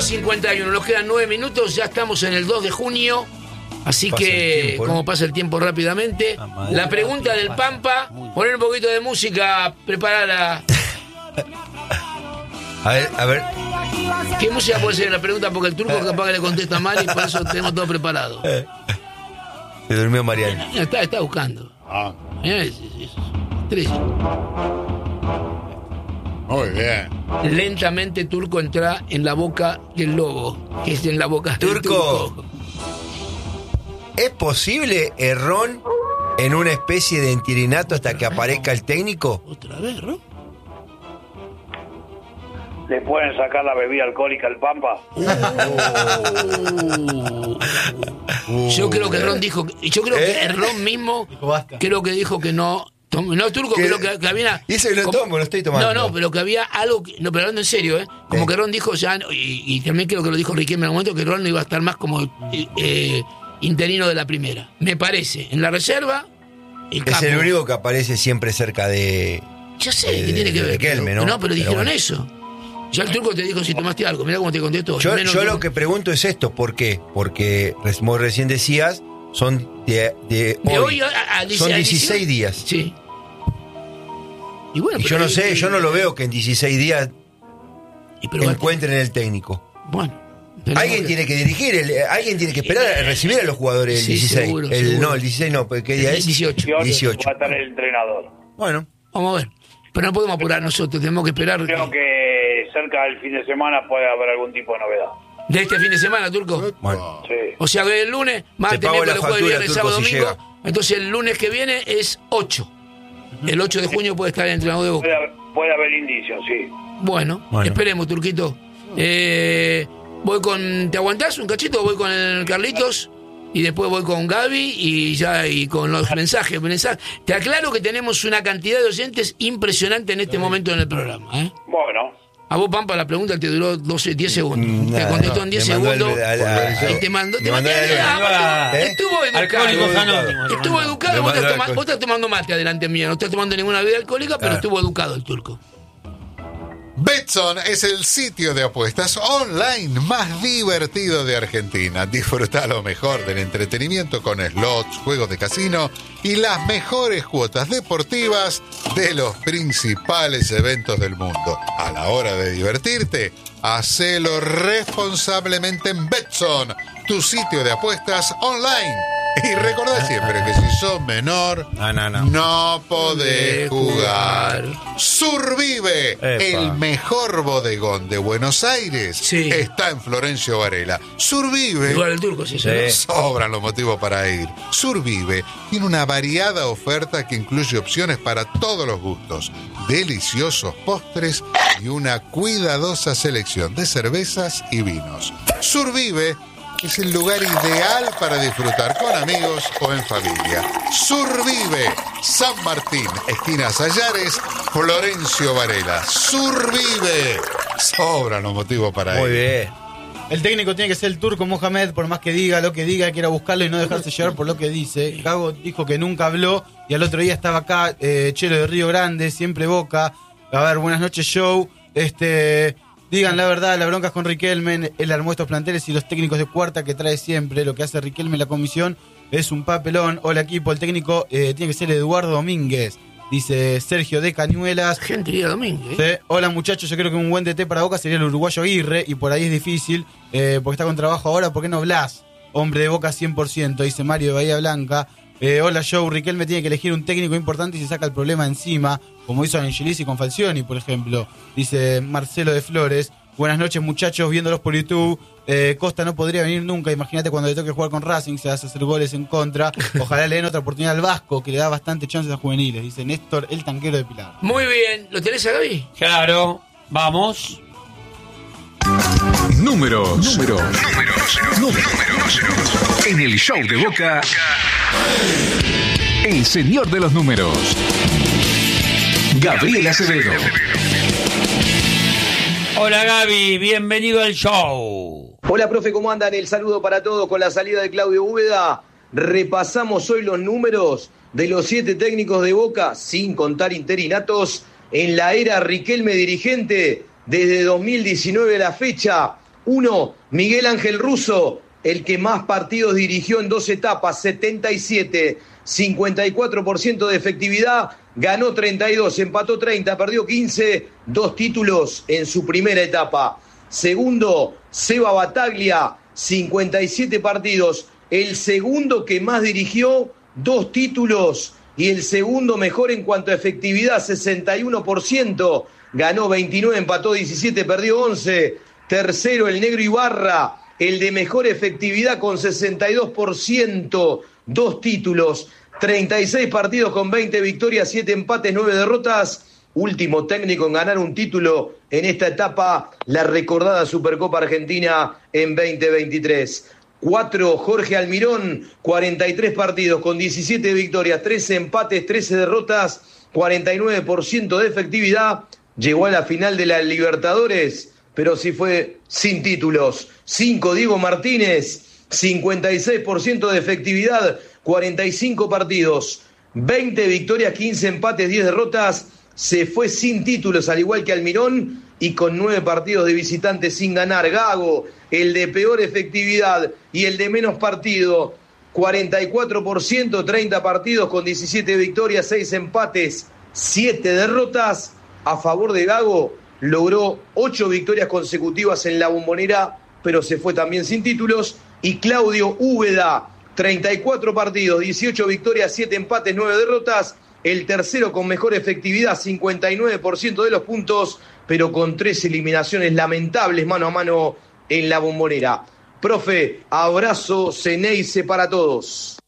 22:51, nos quedan 9 minutos, ya estamos en el 2 de junio. Así que, tiempo, ¿no? Como pasa el tiempo rápidamente. La pregunta del Pampa, poner un poquito de música, prepararla. A ver. ¿Qué música puede ser la pregunta? Porque el turco capaz que le contesta mal y por eso tenemos todo preparado. Se durmió Mariano. Está buscando. Tres. Muy bien. Lentamente Turco entra en la boca del lobo, que es en la boca del turco. ¿Es posible errón en una especie de entirinato hasta que aparezca el técnico? ¿Otra vez, Ron? ¿Le pueden sacar la bebida alcohólica al Pampa? Yo creo que Ron dijo... Yo creo que Ron mismo... Creo que dijo que no... No, Turco, creo que había... Y eso lo tomo, lo estoy tomando. No, pero que había algo... No, pero hablando en serio, como que Ron dijo ya... Y también creo que lo dijo Riquelme en el momento, que Ron no iba a estar más como interino de la primera. Me parece. En la reserva, el capo. Es el único que aparece siempre cerca de... Ya sé, ¿qué tiene que ver? Riquelme, ¿no? No, pero dijeron eso. Ya el Turco te dijo si tomaste algo. Mirá cómo te contestó. Yo lo que pregunto es esto. ¿Por qué? Porque, como recién decías, son de hoy son 16 días. Sí. Y bueno, yo no sé, yo no lo veo que en 16 días encuentren el técnico. Bueno. Alguien tiene que dirigir, alguien tiene que esperar a recibir a los jugadores el 16. Seguro. No, el 16 no, ¿qué día es? 18. Va a estar el entrenador. Bueno. Vamos a ver. Pero no podemos apurar nosotros, tenemos que esperar. Creo que cerca del fin de semana puede haber algún tipo de novedad. ¿De este fin de semana, Turco? Bueno. Sí. O sea que el lunes, martes, miércoles, jueves, viernes, sábado, domingo. Entonces el lunes que viene es 8. El 8 de junio puede estar el entrenador de Boca. Puede haber indicios, sí. Bueno, esperemos, Turquito. Voy con... ¿Te aguantás un cachito? Voy con el Carlitos y después voy con Gaby y con los mensajes. Te aclaro que tenemos una cantidad de oyentes impresionante en este momento en el programa. Bueno. A vos, Pampa, la pregunta te duró 10 segundos. Te contestó en 10 segundos. Y te mandó. Estuvo educado. Estuvo educado. Vos estás tomando mate adelante mío. No estás tomando ninguna bebida alcohólica, pero estuvo educado el Turco. Betson es el sitio de apuestas online más divertido de Argentina. Disfruta lo mejor del entretenimiento con slots, juegos de casino y las mejores cuotas deportivas de los principales eventos del mundo. A la hora de divertirte, hacelo responsablemente en Betson, tu sitio de apuestas online. Y recordá siempre que si sos menor, no podés jugar. Survive, el mejor bodegón de Buenos Aires, está en Florencio Varela. Survive, igual el Turco, sobran los motivos para ir. Survive tiene una variada oferta que incluye opciones para todos los gustos, deliciosos postres y una cuidadosa selección de cervezas y vinos. Survive es el lugar ideal para disfrutar con amigos o en familia. Survive, San Martín, esquina Sayares, Florencio Varela. Survive, sobran los motivos para ir. Muy bien. El técnico tiene que ser el Turco Mohamed, por más que diga lo que diga, quiera buscarlo y no dejarse llevar por lo que dice. Gago dijo que nunca habló y al otro día estaba acá, Chelo de Río Grande, siempre Boca. A ver, buenas noches, show. Digan la verdad, la bronca es con Riquelme, él armó estos planteles y los técnicos de cuarta que trae siempre. Lo que hace Riquelme en la comisión es un papelón. Hola equipo, el técnico tiene que ser Eduardo Domínguez, dice Sergio de Cañuelas. Gente, Domínguez. ¿Sí? Hola muchachos, yo creo que un buen DT para Boca sería el uruguayo Aguirre y por ahí es difícil, porque está con trabajo ahora. ¿Por qué no Blas? Hombre de Boca 100%, dice Mario de Bahía Blanca. Hola Joe, Riquelme tiene que elegir un técnico importante y se saca el problema encima, como hizo Angelisi con Falcioni, por ejemplo, dice Marcelo de Flores. Buenas noches muchachos, viéndolos por YouTube. Costa no podría venir nunca, imagínate cuando le toque jugar con Racing, se hace hacer goles en contra. Ojalá le den otra oportunidad al Vasco, que le da bastante chances a juveniles, dice Néstor, el tanquero de Pilar. Muy bien, ¿lo tenés a Gaby? Claro, vamos. Números. En el show de Boca, el señor de los números, Gabriel Acevedo. Hola Gaby, bienvenido al show. Hola profe, ¿cómo andan? El saludo para todos con la salida de Claudio Úbeda. Repasamos hoy los números de los 7 técnicos de Boca, sin contar interinatos, en la era Riquelme dirigente, desde 2019 a la fecha. 1, Miguel Ángel Russo, el que más partidos dirigió en 2 etapas, 77, 54% de efectividad, ganó 32, empató 30, perdió 15, 2 títulos en su primera etapa. Segundo, Seba Battaglia, 57 partidos, el segundo que más dirigió, 2 títulos, y el segundo mejor en cuanto a efectividad, 61%, ganó 29, empató 17, perdió 11. Tercero, el Negro Ibarra, el de mejor efectividad con 62%, 2 títulos, 36 partidos con 20 victorias, 7 empates, 9 derrotas. Último técnico en ganar un título en esta etapa, la recordada Supercopa Argentina en 2023. 4, Jorge Almirón, 43 partidos con 17 victorias, 13 empates, 13 derrotas, 49% de efectividad. Llegó a la final de la Libertadores, pero sí fue sin títulos. 5, Diego Martínez, 56% de efectividad, 45 partidos, 20 victorias, 15 empates, 10 derrotas. Se fue sin títulos, al igual que Almirón, y con 9 partidos de visitante sin ganar. Gago, el de peor efectividad y el de menos partido, 44%, 30 partidos con 17 victorias, 6 empates, 7 derrotas. A favor de Gago, logró 8 victorias consecutivas en la Bombonera, pero se fue también sin títulos. Y Claudio Úbeda, 34 partidos, 18 victorias, 7 empates, 9 derrotas. El tercero con mejor efectividad, 59% de los puntos, pero con 3 eliminaciones lamentables mano a mano en la Bombonera. Profe, abrazo Ceneice para todos.